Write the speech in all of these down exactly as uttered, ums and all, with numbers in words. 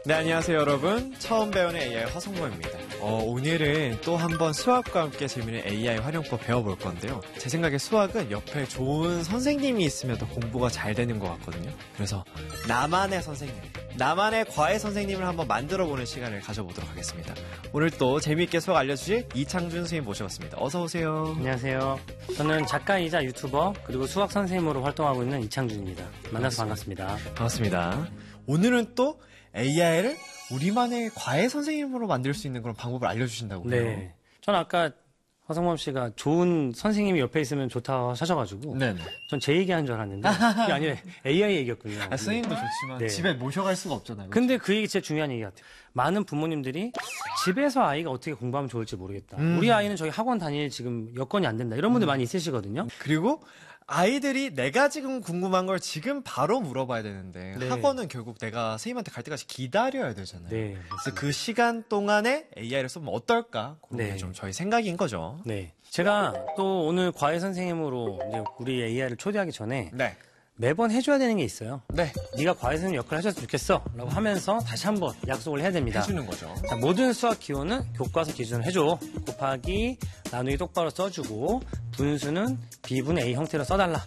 네, 안녕하세요 여러분. 처음 배우는 에이아이 허성모입니다. 어, 오늘은 또 한 번 수학과 함께 재미있는 에이아이 활용법 배워볼 건데요. 제 생각에 수학은 옆에 좋은 선생님이 있으면 더 공부가 잘 되는 것 같거든요. 그래서 나만의 선생님, 나만의 과외 선생님을 한번 만들어보는 시간을 가져보도록 하겠습니다. 오늘 또 재미있게 수학 알려주실 이창준 선생님 모셔봤습니다. 어서 오세요. 안녕하세요. 저는 작가이자 유튜버 그리고 수학 선생님으로 활동하고 있는 이창준입니다. 만나서 반갑습니다. 반갑습니다. 오늘은 또 에이아이를 우리만의 과외 선생님으로 만들 수 있는 그런 방법을 알려주신다고요. 네. 저는 아까 허성범 씨가 좋은 선생님이 옆에 있으면 좋다고 하셔가지고 네네. 전 제 얘기한 줄 알았는데 그게 아니라 에이아이 얘기였군요. 아, 선생님도 좋지만 네. 집에 모셔갈 수가 없잖아요. 근데 그 얘기 진짜 중요한 얘기 같아요. 많은 부모님들이 집에서 아이가 어떻게 공부하면 좋을지 모르겠다. 음. 우리 아이는 저기 학원 다닐 지금 여건이 안 된다. 이런 분들 음. 많이 있으시거든요. 그리고 아이들이 내가 지금 궁금한 걸 지금 바로 물어봐야 되는데 네. 학원은 결국 내가 선생님한테 갈 때까지 기다려야 되잖아요. 네, 그래서 그 시간 동안에 에이아이를 쓰면 어떨까? 그게 네. 좀 저희 생각인 거죠. 네. 제가 또 오늘 과외 선생님으로 이제 우리 에이아이를 초대하기 전에 네. 매번 해줘야 되는 게 있어요. 네. 네가 과외 선생님 역할을 해줬으면 좋겠어 라고 하면서 다시 한번 약속을 해야 됩니다. 해주는 거죠. 자, 모든 수학 기호는 교과서 기준으로 해줘. 곱하기, 나누기 똑바로 써주고 분수는 B분의 A 형태로 써달라.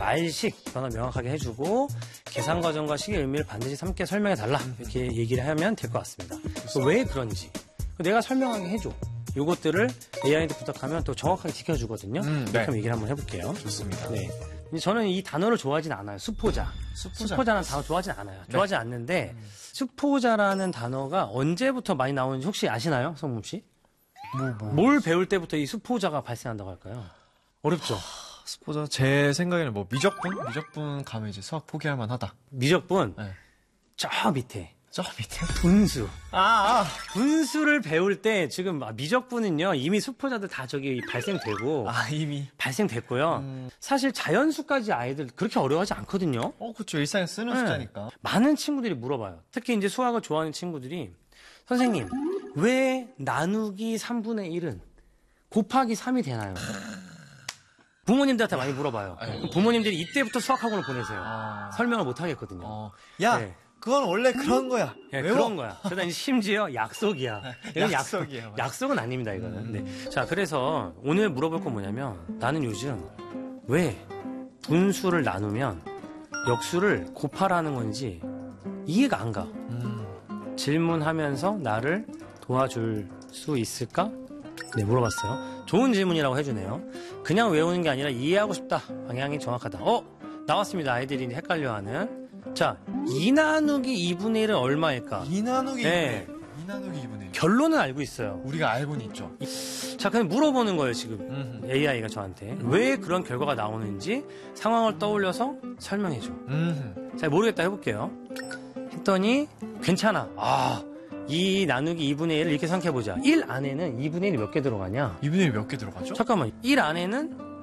말식 변화 명확하게 해주고 계산 과정과 식의 의미를 반드시 함께 설명해달라. 이렇게 얘기를 하면 될 것 같습니다. 왜 그런지 내가 설명하게 해줘. 요것들을 에이아이한테 부탁하면 또 정확하게 지켜주거든요. 음, 네. 그럼 얘기를 한번 해볼게요. 좋습니다. 네. 저는 이 단어를 좋아하진 않아요. 수포자. 수포자. 수포자라는 단어 좋아하진 않아요. 네. 좋아하지 않는데 음. 수포자라는 단어가 언제부터 많이 나오는지 혹시 아시나요? 성범 씨? 뭐, 뭐. 뭘 배울 때부터 이 수포자가 발생한다고 할까요? 어렵죠? 수포자 제 생각에는 뭐 미적분? 미적분 가면 이제 수학 포기할 만하다. 미적분? 네. 저 밑에. 저 밑에? 분수. 아, 아. 분수를 배울 때 지금 미적분은요 이미 수포자들 다 저기 발생되고 아, 이미. 발생됐고요. 음. 사실 자연수까지 아이들 그렇게 어려워하지 않거든요. 어, 그렇죠. 일상에 쓰는 네. 숫자니까. 많은 친구들이 물어봐요. 특히 이제 수학을 좋아하는 친구들이 선생님 왜 나누기 삼분의 일은 곱하기 삼이 되나요? 부모님들한테 많이 물어봐요. 아이고. 부모님들이 이때부터 수학학원을 보내세요. 아. 설명을 못 하겠거든요. 어. 야, 네. 그건 원래 그런 거야. 네, 외워. 그런 거야. 그러다 이제 심지어 약속이야. 이건 약속이에요. 약속, 약속은 아닙니다, 이거는. 음. 네. 자, 그래서 오늘 물어볼 건 뭐냐면 나는 요즘 왜 분수를 나누면 역수를 곱하라는 건지 이해가 안 가. 음. 질문하면서 나를 도와줄 수 있을까? 네, 물어봤어요. 좋은 질문이라고 해주네요. 그냥 외우는 게 아니라 이해하고 싶다. 방향이 정확하다. 어? 나왔습니다. 아이들이 헷갈려하는. 자, 이 나누기 이분의 일은 얼마일까? 이 나누기 네. 이분의 일. 이 나누기 이분의 일. 결론은 알고 있어요. 우리가 알고는 있죠. 자, 그냥 물어보는 거예요, 지금. 음흠. 에이아이가 저한테. 왜 그런 결과가 나오는지 상황을 떠올려서 설명해줘. 음. 잘 모르겠다 해볼게요. 했더니 괜찮아. 아, 이 나누기 이분의 일을 이렇게 생각해보자. 일 안에는 이분의 일이 몇 개 들어가냐? 이분의 일 몇 개 들어가죠? 잠깐만. 일 안에는